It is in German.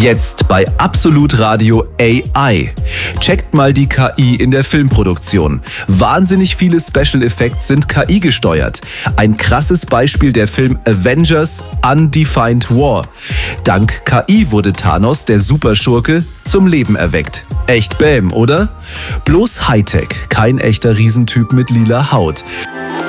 Jetzt bei Absolut Radio AI. Checkt mal die KI in der Filmproduktion. Wahnsinnig viele Special Effects sind KI gesteuert. Ein krasses Beispiel der Film Avengers Undefined War. Dank KI wurde Thanos, der Superschurke, zum Leben erweckt. Echt Bäm, oder? Bloß Hightech, kein echter Riesentyp mit lila Haut.